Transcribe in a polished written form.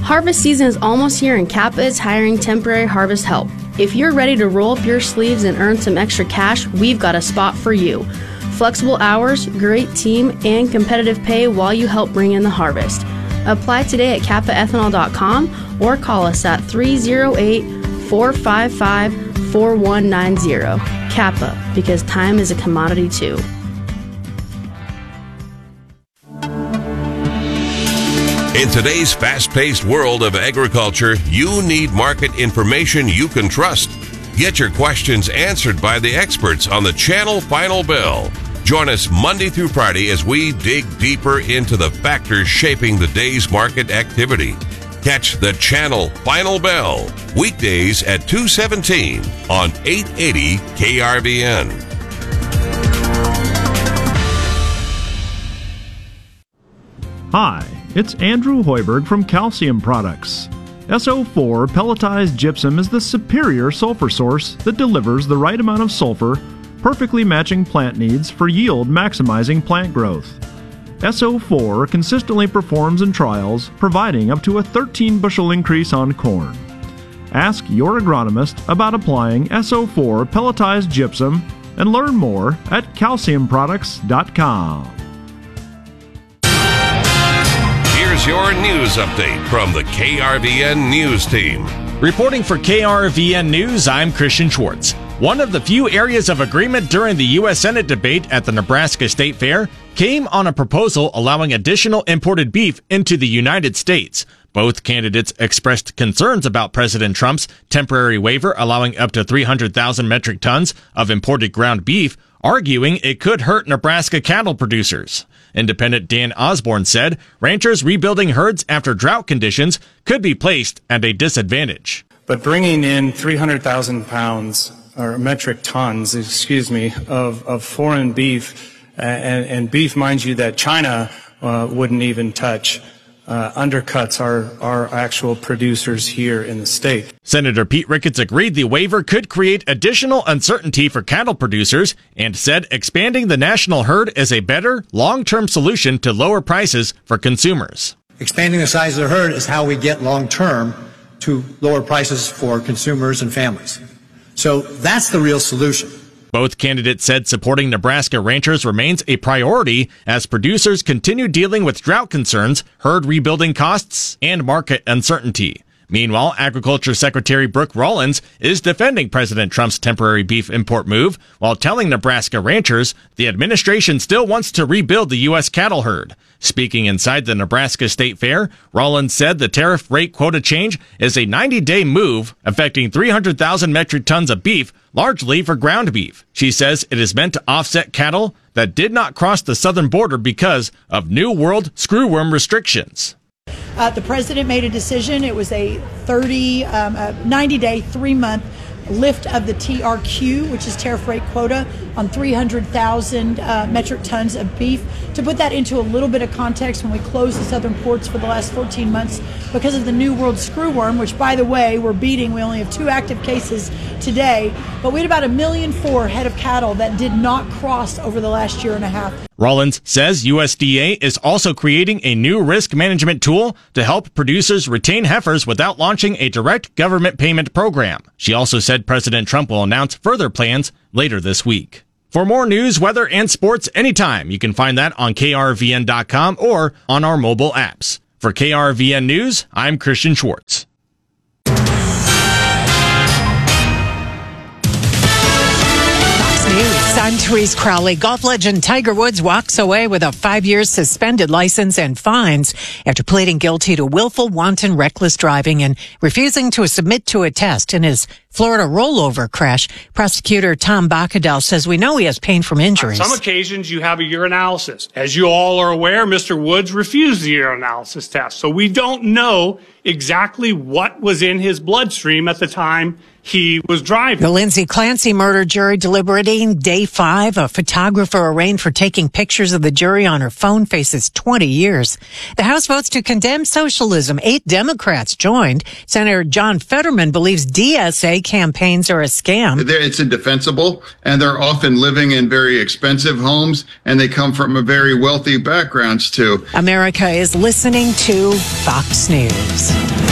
Harvest season is almost here and Kappa is hiring temporary harvest help. If you're ready to roll up your sleeves and earn some extra cash, we've got a spot for you. Flexible hours, great team, and competitive pay while you help bring in the harvest. Apply today at kappaethanol.com or call us at 308-455-4190. Kappa, because time is a commodity too. In today's fast-paced world of agriculture, you need market information you can trust. Get your questions answered by the experts on the Channel Final Bell. Join us Monday through Friday as we dig deeper into the factors shaping the day's market activity. Catch the Channel Final Bell weekdays at 2:17 on 880 KRVN. Hi, it's Andrew Hoiberg from Calcium Products. SO4 pelletized gypsum is the superior sulfur source that delivers the right amount of sulfur, perfectly matching plant needs for yield maximizing plant growth. SO4 consistently performs in trials, providing up to a 13 bushel increase on corn. Ask your agronomist about applying SO4 pelletized gypsum and learn more at calciumproducts.com. Here's your news update from the KRVN News Team. Reporting for KRVN News, I'm Christian Schwartz. One of the few areas of agreement during the U.S. Senate debate at the Nebraska State Fair came on a proposal allowing additional imported beef into the United States. Both candidates expressed concerns about President Trump's temporary waiver allowing up to 300,000 metric tons of imported ground beef, arguing it could hurt Nebraska cattle producers. Independent Dan Osborne said ranchers rebuilding herds after drought conditions could be placed at a disadvantage. But bringing in 300,000 pounds or metric tons, of foreign beef and beef, mind you, that China wouldn't even touch, undercuts our actual producers here in the state. Senator Pete Ricketts agreed the waiver could create additional uncertainty for cattle producers and said expanding the national herd is a better long-term solution to lower prices for consumers. Expanding the size of the herd is how we get long-term to lower prices for consumers and families. So that's the real solution. Both candidates said supporting Nebraska ranchers remains a priority as producers continue dealing with drought concerns, herd rebuilding costs, and market uncertainty. Meanwhile, Agriculture Secretary Brooke Rollins is defending President Trump's temporary beef import move while telling Nebraska ranchers the administration still wants to rebuild the U.S. cattle herd. Speaking inside the Nebraska State Fair, Rollins said the tariff rate quota change is a 90-day move affecting 300,000 metric tons of beef, largely for ground beef. She says it is meant to offset cattle that did not cross the southern border because of New World screwworm restrictions. The president made a decision. It was a 90-day, 3-month lift of the TRQ, which is tariff rate quota, on 300,000 metric tons of beef. To put that into a little bit of context, when we closed the southern ports for the last 14 months because of the New World screwworm, which, by the way, we're beating. We only have 2 active cases today, but we had about 1.4 million head of cattle that did not cross over the last year and a half. Rollins says USDA is also creating a new risk management tool to help producers retain heifers without launching a direct government payment program. She also said President Trump will announce further plans later this week. For more news, weather, and sports anytime, you can find that on krvn.com or on our mobile apps. For KRVN News, I'm Christian Schwartz. News. I'm Therese Crowley. Golf legend Tiger Woods walks away with a 5-year suspended license and fines after pleading guilty to willful, wanton, reckless driving and refusing to submit to a test in his Florida rollover crash. Prosecutor Tom Bacadel says we know he has pain from injuries. On some occasions, you have a urinalysis. As you all are aware, Mr. Woods refused the urinalysis test, so we don't know exactly what was in his bloodstream at the time he was driving. The Lindsay Clancy murder jury deliberating day 5. A photographer arraigned for taking pictures of the jury on her phone faces 20 years. The House votes to condemn socialism. 8 Democrats joined. Senator John Fetterman believes DSA campaigns are a scam. It's indefensible, and they're often living in very expensive homes, and they come from a very wealthy backgrounds too. America is listening to Fox News.